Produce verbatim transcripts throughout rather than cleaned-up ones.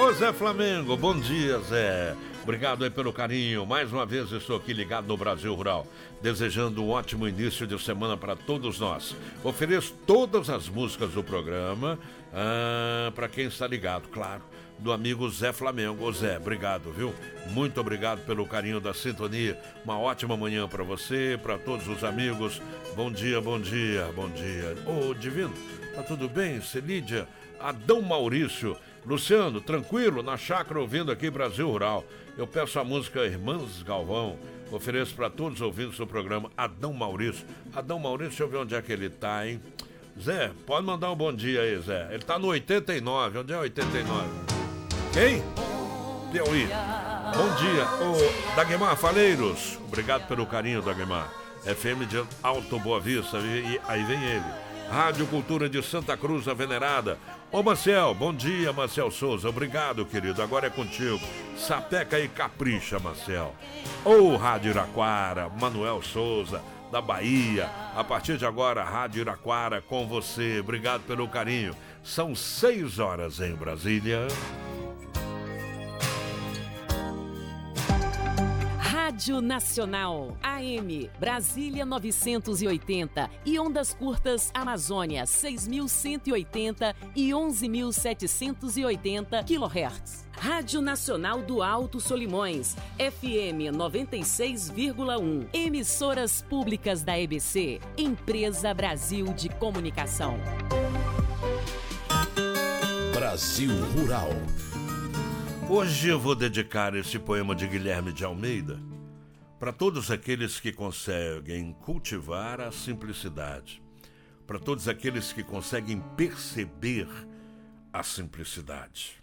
Ô Zé Flamengo, bom dia, Zé. Obrigado aí pelo carinho. Mais uma vez estou aqui ligado no Brasil Rural, desejando um ótimo início de semana para todos nós. Ofereço todas as músicas do programa ah, para quem está ligado, claro, do amigo Zé Flamengo. Ô Zé, obrigado, viu? Muito obrigado pelo carinho da sintonia. Uma ótima manhã para você, para todos os amigos. Bom dia, bom dia, bom dia. Ô Divino, tá tudo bem? Celídia, Adão Maurício, Luciano, tranquilo, na chácara ouvindo aqui Brasil Rural. Eu peço a música Irmãs Galvão, ofereço para todos os ouvintes do programa Adão Maurício. Adão Maurício, deixa eu ver onde é que ele tá, hein? Zé, pode mandar um bom dia aí, Zé. Ele tá no oitenta e nove, onde é oitenta e nove? Quem? Piauí. Bom dia, ô Dagmar Faleiros. Obrigado pelo carinho, Dagmar. F M de Alto Boa Vista, e aí vem ele. Rádio Cultura de Santa Cruz, a Venerada. Ô Marcel, bom dia, Marcel Souza. Obrigado, querido. Agora é contigo. Sapeca e capricha, Marcel. Ô Rádio Iraquara, Manuel Souza, da Bahia. A partir de agora, Rádio Iraquara com você. Obrigado pelo carinho. São seis horas em Brasília. Rádio Nacional, A M, Brasília novecentos e oitenta e ondas curtas Amazônia seis mil cento e oitenta e onze mil setecentos e oitenta quilohertz. Rádio Nacional do Alto Solimões, F M noventa e seis vírgula um. Emissoras públicas da E B C, Empresa Brasil de Comunicação. Brasil Rural. Hoje eu vou dedicar esse poema de Guilherme de Almeida para todos aqueles que conseguem cultivar a simplicidade, para todos aqueles que conseguem perceber a simplicidade.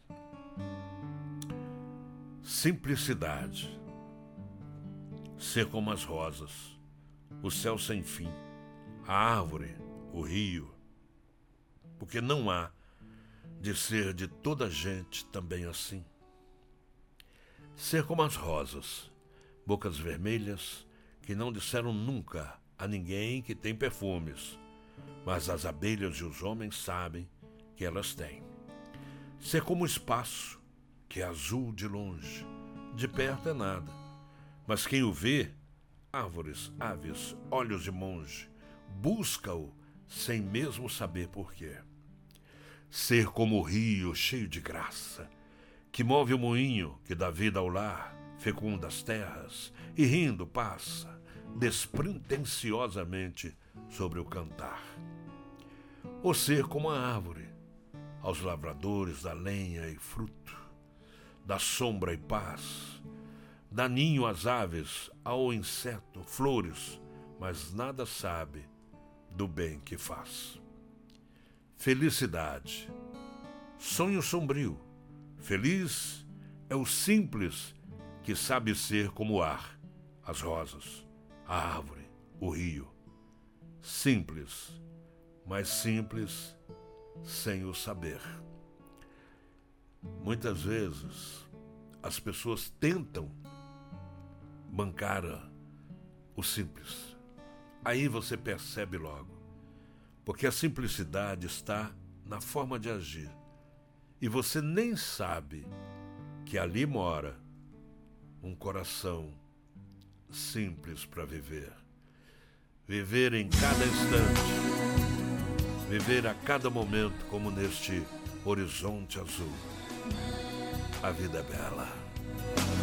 Simplicidade. Ser como as rosas, o céu sem fim, a árvore, o rio, porque não há de ser de toda gente também assim. Ser como as rosas, bocas vermelhas, que não disseram nunca a ninguém que tem perfumes, mas as abelhas e os homens sabem que elas têm. Ser como o espaço, que é azul de longe, de perto é nada, mas quem o vê, árvores, aves, olhos de monge, busca-o sem mesmo saber porquê. Ser como o rio cheio de graça, que move o moinho que dá vida ao lar, fecunda as terras e rindo passa despretensiosamente sobre o cantar. Ou ser como a árvore, aos lavradores da lenha e fruto, da sombra e paz, dá ninho às aves, ao inseto, flores, mas nada sabe do bem que faz. Felicidade, sonho sombrio. Feliz é o simples que sabe ser como o ar, as rosas, a árvore, o rio. Simples, mas simples sem o saber. Muitas vezes as pessoas tentam bancar o simples. Aí você percebe logo, porque a simplicidade está na forma de agir. E você nem sabe que ali mora um coração simples para viver. Viver em cada instante. Viver a cada momento como neste horizonte azul. A vida é bela.